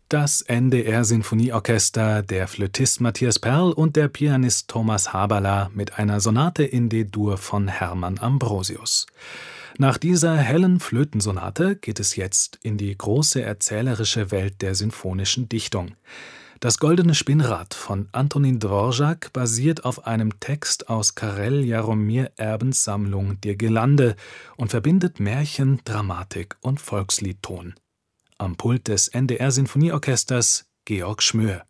Das NDR-Sinfonieorchester, der Flötist Matthias Perl und der Pianist Thomas Haberler mit einer Sonate in D-Dur von Hermann Ambrosius. Nach dieser hellen Flötensonate geht es jetzt in die große erzählerische Welt der sinfonischen Dichtung. Das Goldene Spinnrad von Antonin Dvorak basiert auf einem Text aus Karel Jaromír Erbens Sammlung Die Girlande und verbindet Märchen, Dramatik und Volksliedton. Am Pult des NDR-Sinfonieorchesters Georg Schmöhr.